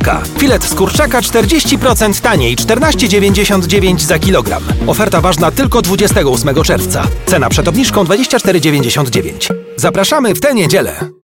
Ekstraklasy.pl. Filet z kurczaka 40% taniej, 14,99 za kilogram. Oferta ważna tylko 28 czerwca. Cena przed obniżką 24,99. Zapraszamy w tę niedzielę.